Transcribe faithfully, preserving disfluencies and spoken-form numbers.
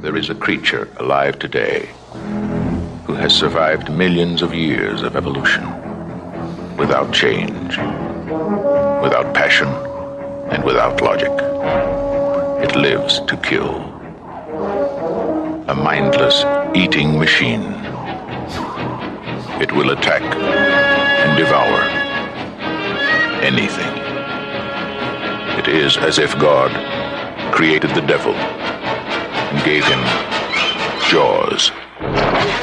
There is a creature alive today who has survived millions of years of evolution without change, without passion, and without logic. It lives to kill. A mindless eating machine. It will attack and devour anything. It is as if God created the devil and gave him jaws.